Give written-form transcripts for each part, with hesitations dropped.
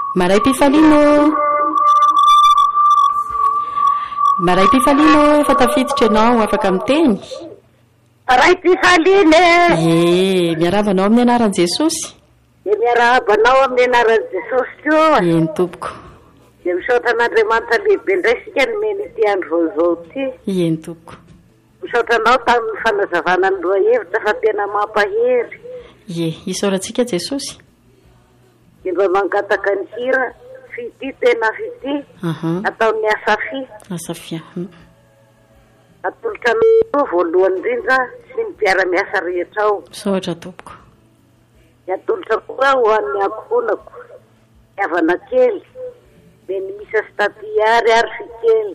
Maray Pifalino efa tafiditra ianao afaka miteny. Maray Pifalino miarabanao amin'ny anaran'i Jesosy. Miarabanao amin'ny anaran'i Jesosy koa. Eny tompoko. Dia misaotra an'Andriamanitra lehibe indray sika nomeny ity andro vaovao ity. Eny tompoko. Misaotra anao tamin'ny fanazavana ny lohahevitra fa tena mampahery. Isaorantsika Jesosy. Dia mba mangataka ny hira fity tena fity ataon'ny Asafia. Atolotra anao voalohany indrindra sy ny mpiara-miasa rehetra ao. Misaotra tompoko. Atolotra koa ho an'ny ankohonako havana kely meny misa statiary ary fikely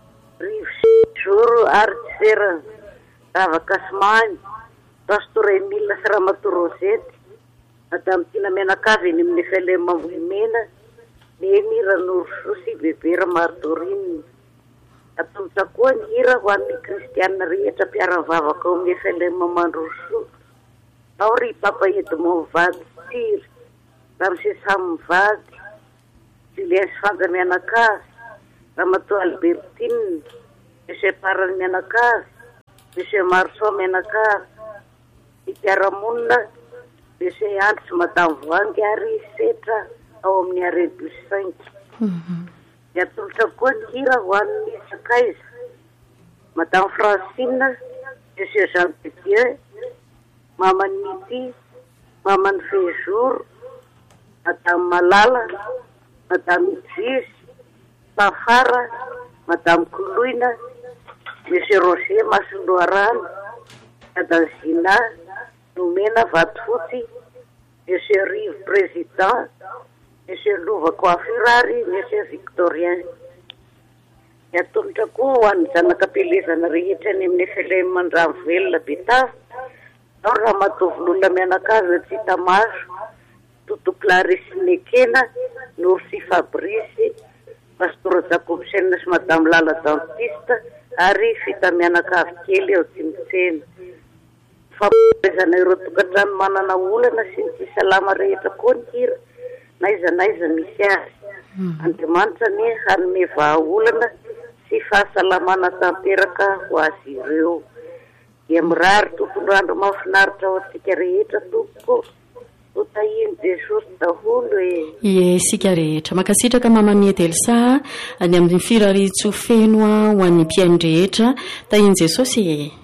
Rivosoro ary Tiserana Ravakasimany Pastor Emile sy Ramatorozety Madame Tina Menakavy eny amin'ny Felema Mboimena Neny Ranoroso sy Bebera Martorine. Atolotra koa ny hira ho an'ny kristianina rehetra mpiara-mivavaka ao amin'ny Felema Mandroso. Ao ry Papa Edmond Vady Tiry, Ramsey Sam Vady, Julius Fanga Menakavy, Ramatoa Albertine, Monsieur Parany Menakavy, Monsieur Marceau Menakavy, Mpiara-monina, Monsieur Andry Madame Voangy ary Setra ao amin'ny Arebus 5. Atolotra koa ny hira ho an'ny Sakaiza, Madame Francine, Monsieur Jean de Dieu, Maman Miti, Maman Fejour, Madame Malala, Madame Idris, Safara, Madame Koloina, Monsieur Roger Masindoarano, Madame Zina, Nomena Vatofotsy, Monsieur Rive Président, Monsieur Lova Coiffurary, Monsieur Victorien. Atolotra koa ho an'ny zanakam-pelezana rehetra ny amin'ny Felema Mandramovelona Betava. Ao Ramatovolola Menakavy Tsitamaso, Toto Clarisse Nekena, Norsi Fabrice, Pastor Jacob Senna sy Madame Lala Dentiste ary Fita Menakavy kely ao Tsimitsena. Fampezana ireo tokantrano manana olana sy ny tsy salama rehetra koa ny hira naiza misy azy. Andriamanitra ny hanome vahaolana sy fahasalamana tanteraka ho azy ireo. Dia mirary tontolo andro mahafinaritra ao antsika rehetra tompoko. Tahiny Jesosy daholo sika rehetra makasitraka mamamety Elsa any amin'ny firaritso feno ho an'ny mpiaino rehetra tahiny Jesosy